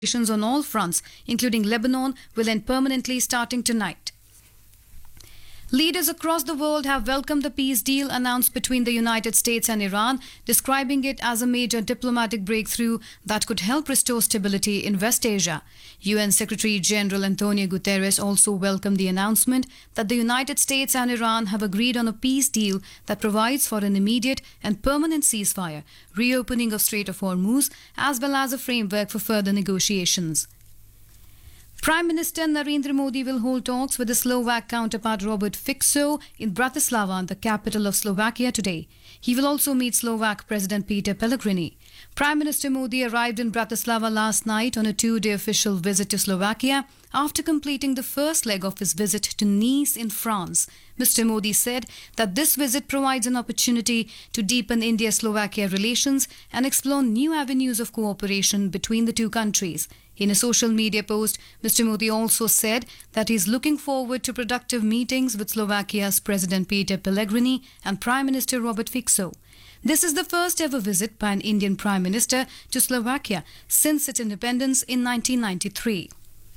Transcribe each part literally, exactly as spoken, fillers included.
Negotiations on all fronts, including Lebanon, will end permanently starting tonight. Leaders across the world have welcomed the peace deal announced between the United States and Iran, describing it as a major diplomatic breakthrough that could help restore stability in West Asia. U N Secretary General Antonio Guterres also welcomed the announcement that the United States and Iran have agreed on a peace deal that provides for an immediate and permanent ceasefire, reopening of Strait of Hormuz, as well as a framework for further negotiations. Prime Minister Narendra Modi will hold talks with his Slovak counterpart Robert Fico in Bratislava, the capital of Slovakia, today. He will also meet Slovak President Peter Pellegrini. Prime Minister Modi arrived in Bratislava last night on a two-day official visit to Slovakia after completing the first leg of his visit to Nice in France. Mister Modi said that this visit provides an opportunity to deepen India-Slovakia relations and explore new avenues of cooperation between the two countries. In a social media post, Mister Modi also said that he is looking forward to productive meetings with Slovakia's President Peter Pellegrini and Prime Minister Robert Fico. This is the first ever visit by an Indian Prime Minister to Slovakia since its independence in nineteen ninety-three.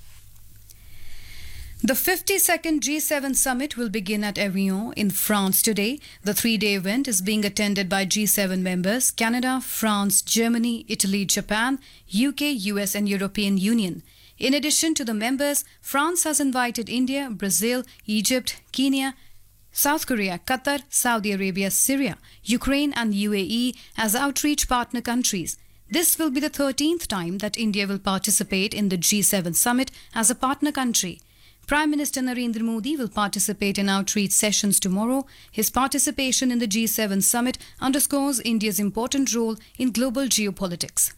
The fifty-second G seven summit will begin at Evian in France today. The three-day event is being attended by G seven members Canada, France, Germany, Italy, Japan, U K, U S and European Union. In addition to the members, France has invited India, Brazil, Egypt, Kenya, South Korea, Qatar, Saudi Arabia, Syria, Ukraine and U A E as outreach partner countries. This will be the thirteenth time that India will participate in the G seven summit as a partner country. Prime Minister Narendra Modi will participate in outreach sessions tomorrow. His participation in the G seven summit underscores India's important role in global geopolitics.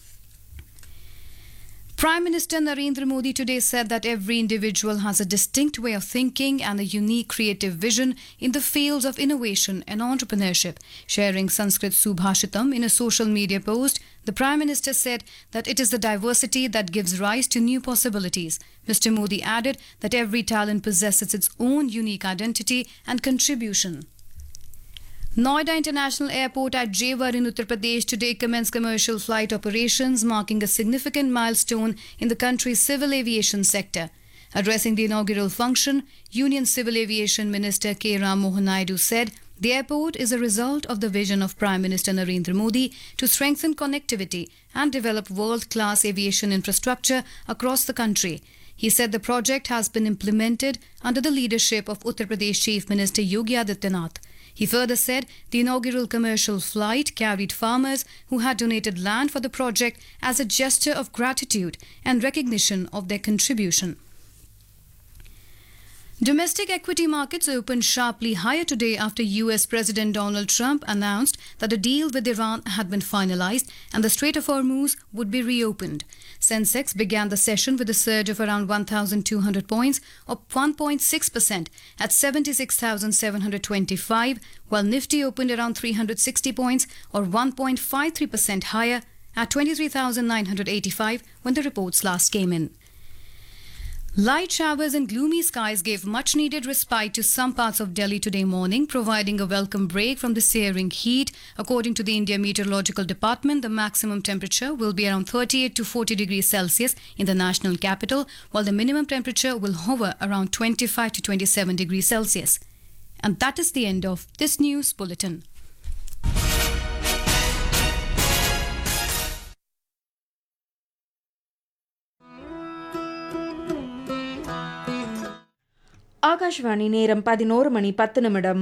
Prime Minister Narendra Modi today said that every individual has a distinct way of thinking and a unique creative vision in the fields of innovation and entrepreneurship. Sharing Sanskrit Subhashitam in a social media post, the Prime Minister said that it is the diversity that gives rise to new possibilities. Mister Modi added that every talent possesses its own unique identity and contribution. Noida International Airport at Jewar in Uttar Pradesh today commenced commercial flight operations, marking a significant milestone in the country's civil aviation sector. Addressing the inaugural function, Union Civil Aviation Minister K. Ram Mohan Naidu said the airport is a result of the vision of Prime Minister Narendra Modi to strengthen connectivity and develop world-class aviation infrastructure across the country. He said the project has been implemented under the leadership of Uttar Pradesh Chief Minister Yogi Adityanath. He further said the inaugural commercial flight carried farmers who had donated land for the project as a gesture of gratitude and recognition of their contribution. Domestic equity markets opened sharply higher today after U S President Donald Trump announced that a deal with Iran had been finalized and the Strait of Hormuz would be reopened. Sensex began the session with a surge of around one thousand two hundred points, up one point six percent at seventy-six thousand seven hundred twenty-five, while Nifty opened around three hundred sixty points or one point five three percent higher at twenty-three thousand nine hundred eighty-five when the reports last came in. Light showers and gloomy skies gave much-needed respite to some parts of Delhi today morning, providing a welcome break from the searing heat. According to the India Meteorological Department, the maximum temperature will be around thirty-eight to forty degrees Celsius in the national capital, while the minimum temperature will hover around twenty-five to twenty-seven degrees Celsius. And that is the end of this news bulletin. Akashvani நேரம் பதினோரு மணி பத்து நிமிடம்.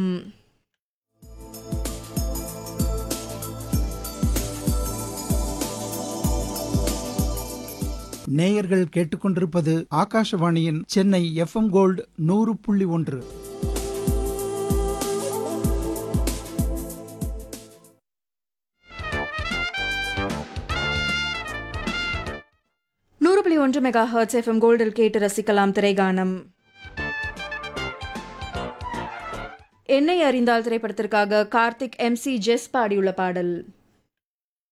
நேயர்கள் கேட்டுக்கொண்டிருப்பது ஆகாஷவாணியின் Chennai F M gold நூறு புள்ளி ஒன்று. நூறு புள்ளி ஒன்று மெகா ஹெர்ட்ஸ் எஃப் எம் கோல்டில் கேட்டு ரசிக்கலாம் திரைகானம். என்னை அறிந்தால் திரைப்படத்திற்காக கார்த்திக் எம் சி ஜெஸ் பாடியுள்ள பாடல்.